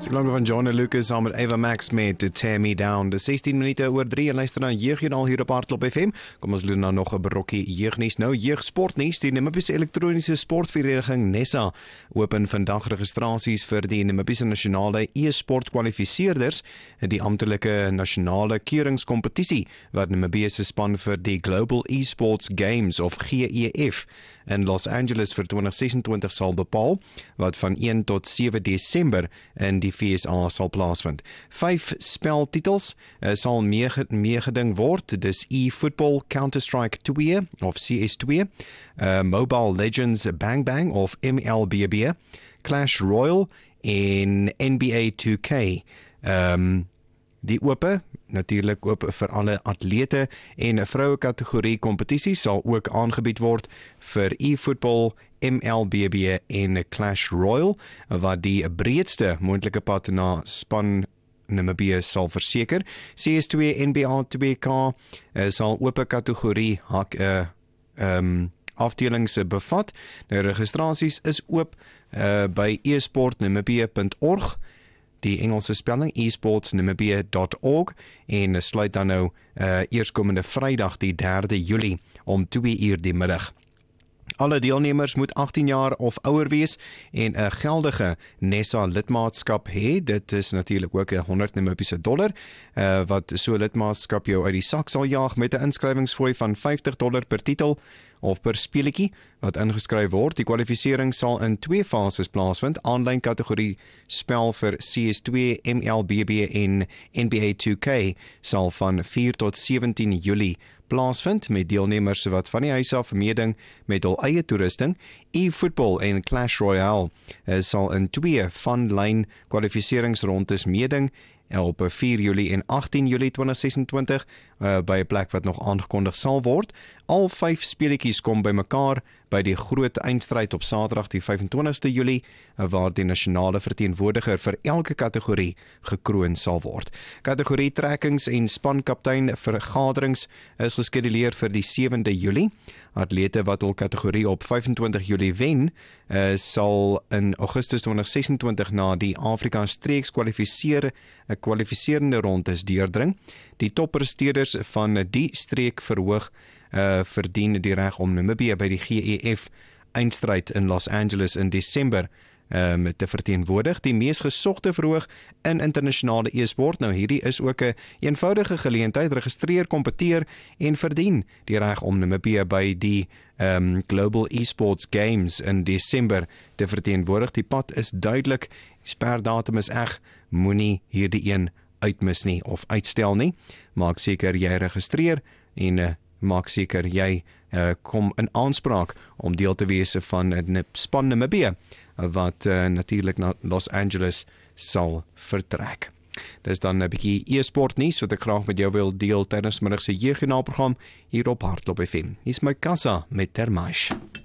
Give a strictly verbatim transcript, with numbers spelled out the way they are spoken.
Lang van John en Lucas saam met Eva Max met Tear Me Down. De sestien minute oor drie en luister na Jeugjoernaal hier op Hartklop F M. Kom ons doen nou nog 'n brokkie jeugnuus. Nou jeugsportnuus. Die Namibiese elektroniese sportvereniging NESA open vandag registrasies vir die Namibiese nasionale e-sport kwalifiseerders in die amptelike nasionale keuringskompetisie wat Namibië se span vir die Global E-Sports Games of G E F in Los Angeles vir twintig sesentwintig sal bepaal, wat van een tot sewe Desember in die V S A sal plaasvind. Vyf speltitels uh, sal meegeding word, dis e-football, Counter-Strike twee of C S twee, uh, Mobile Legends Bang Bang of M L B B, Clash Royale en N B A two K. Um, Die ope, natuurlik oop vir alle atlete en 'n vroue kategorie kompetisie sal ook aangebied word vir e-football, M L B B en Clash Royale, wat die breedste moontlike pad na span Namibië sal verseker. C S twee N B A two K uh, sal oop kategorie hak uh, um, afdelings bevat. Nou registrasies is oop uh, by e sport namibia punt org. Die Engelse spelling e sports namibia dot org en sluit dan nou uh, eerskomende Vrydag die derde Julie om twee uur die middag. Alle deelnemers moet agttien jaar of ouer wees en 'n geldige NESA lidmaatskap hê. Dit is natuurlik ook honderd Namibiese dollar uh, wat so lidmaatskap jou uit die sak sal jaag met 'n inskrywingsfooi van vyftig dollar per titel of per speletjie wat ingeskryf word. Die kwalifisering sal in twee fases plaasvind. Aanlyn kategorie spel vir C S twee, M L B B en N B A two K sal van vier tot sewentien Julie plaasvind met deelnemers wat van die huis af meeding met hul eie toerusting. E-football en Clash Royale sal in twee van-lyn kwalifikasieringsrondes meeding op vier Julie en agttien Julie twintig sesentwintig uh, by 'n plek wat nog aangekondig sal word. Al vyf speletjies kom bymekaar by die groot eindstryd op Saterdag die vyfentwintigste Julie uh, waar die nasionale verteenwoordiger vir elke kategorie gekroon sal word. Kategorie trekkings en spankaptein vergaderings is geskeduleer vir die sewende Julie. Atlete wat hul kategorie op vyfentwintig Julie wen, uh, sal in Augustus twintig sesentwintig na die Afrika streeks kwalifiseer 'n kwalifiserende rondes deurdring. Die toppresteerders van die streek verhoog uh, verdien die reg om Namibië by die G E F eindstryd in Los Angeles in Desember um, te verteenwoordig. Die mees gesogte verhoog in internasionale e-sport. Nou hierdie is ook 'n een eenvoudige geleentheid, registreer, kompeteer en verdien die reg om Namibië by die um, Global E-Sports Games in Desember te verteenwoordig. Die pad is duidelik, die sperdatum is eg, moenie hierdie een uitmis nie of uitstel nie. Maak seker jy registreer en uh, maak seker jy uh, kom in aanspraak om deel te wees van 'n span Namibië wat uh, natuurlik na Los Angeles sal vertrek. Dis dan 'n bietjie e-sport nuus wat ek graag met jou wil deel tydens middag se jeugjoernaal program hier op Hartklop F M. Hier's my Kassa met Termash.